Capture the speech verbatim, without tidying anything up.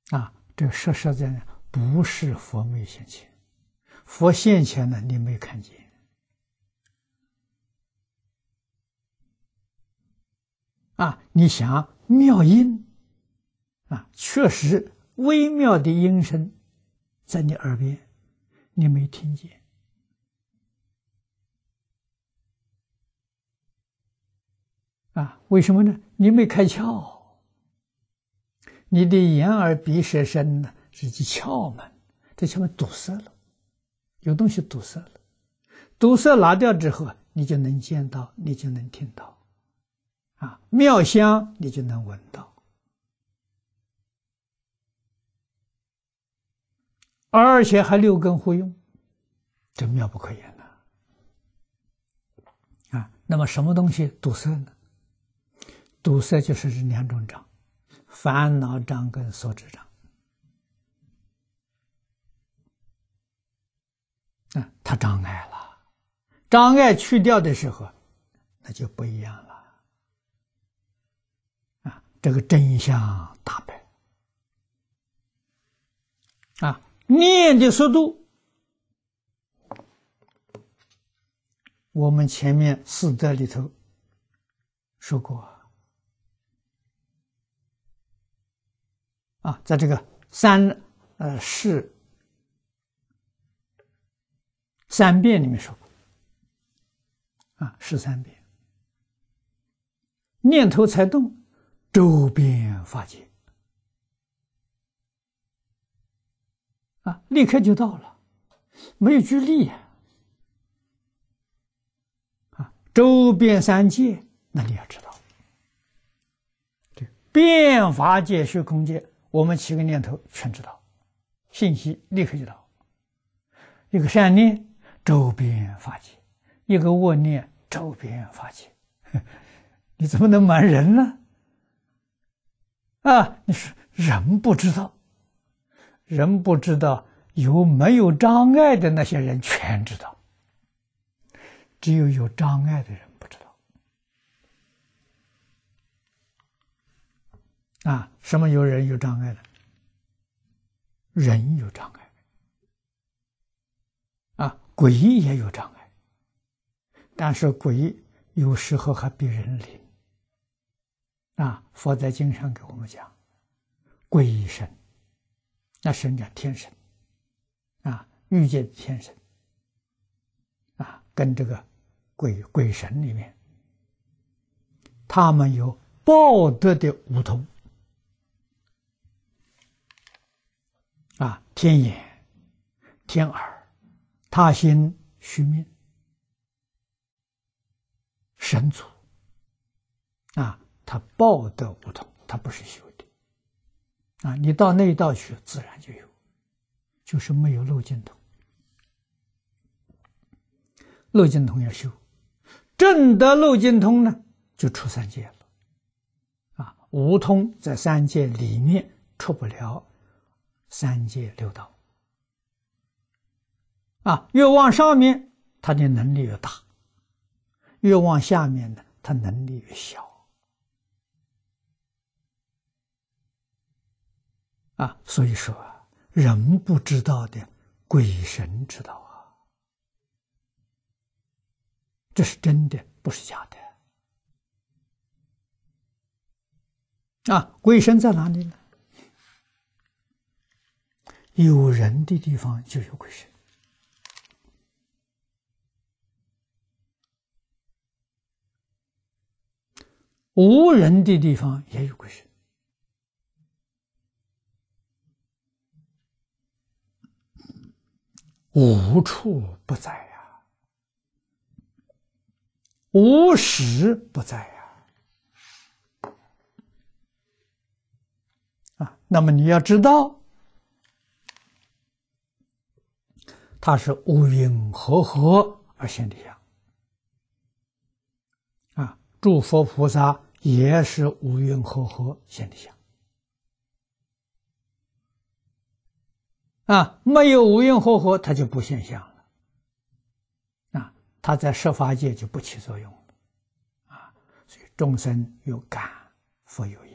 啊，这实实在在不是佛没现前，佛现前呢，你没看见。啊，你想妙音啊，确实微妙的音声在你耳边，你没听见。啊，为什么呢？你没开窍，你的眼耳鼻舌身呢是去窍门，这窍门堵塞了，有东西堵塞了，堵塞拿掉之后，你就能见到，你就能听到。啊，妙香你就能闻到，而且还六根互用，这妙不可言呐！啊，那么什么东西堵塞呢？堵塞就是这两种障：烦恼障跟所知障。啊，它障碍了，障碍去掉的时候，那就不一样了。这个真相大白啊！念的速度，我们前面四德里头说过啊，在这个三呃世三遍里面说过啊，十三遍，念头才动。周边法界啊，立刻就到了，没有距离呀！啊，周边三界，那你要知道，对，变法界、虚空界，我们起个念头全知道，信息立刻就到。一个善念，周边法界；一个恶念，周边法界。你怎么能瞒人呢？啊，你说人不知道，人不知道，有没有障碍的那些人全知道，只有有障碍的人不知道。啊，什么有人有障碍的？人有障碍，啊，鬼也有障碍，但是鬼有时候还比人灵。啊，佛在经上给我们讲，鬼神，那神讲天神，啊，欲界的天神，啊，跟这个鬼鬼神里面，他们有报德的五通，啊，天眼、天耳、他心、须命、神足，啊。他报德无同，他不是修的啊！你到那一道去，自然就有，就是没有漏尽通。漏尽通要修，正得漏尽通呢，就出三界了啊！无通在三界里面出不了三界六道啊！越往上面，他的能力越大；越往下面呢，他能力越小。啊，所以说啊，人不知道的，鬼神知道啊，这是真的，不是假的。啊，鬼神在哪里呢？有人的地方就有鬼神，无人的地方也有鬼神。无处不在呀，无时不在呀。啊，那么你要知道，它是无云和合而现的相。啊，诸佛菩萨也是无云和合现的相。啊，没有无云和合，它就不现象了。啊，它在十法界就不起作用了。啊，所以众生有感，佛有